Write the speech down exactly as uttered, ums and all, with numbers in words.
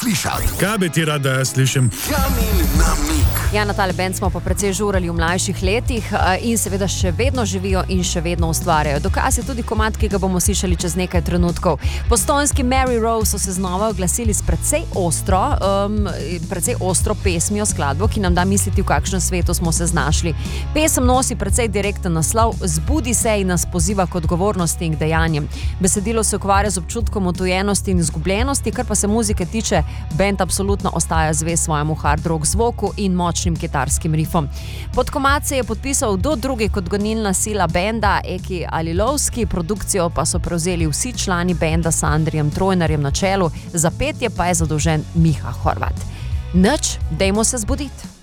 slišati. Kaj bi ti rad, da jaz slišim? Janin namig. Ja, na tale band smo pa precej žurali v mlajših letih in seveda še vedno živijo in še vedno ustvarjajo. Dokaz je tudi komad, ki ga bomo slišali čez nekaj trenutkov. Postojnski Mary Rose so se znova oglasili s precej ostro, um, precej ostro pesmijo, skladbo, ki nam da misliti, v kakšnem svetu smo se znašli. Pesem nosi precej direkten naslov, zbudi se in nas poziva k odgovornosti in k dejanjem. Besedilo se ukvarja z občutkom utujenosti in izgubljenosti, kar pa se muzike tiče, band absolutno ostaja zvest svojemu hard rock zvoku in močnim kitarskim rifom. Pod komad se je podpisal do drugi kot gonilna sila benda Eki Alilovski, produkcijo pa so prevzeli vsi člani benda s Andrijem Trojnarjem na čelu, za petje pa je zadolžen Miha Horvat. Nič, dajmo se zbuditi.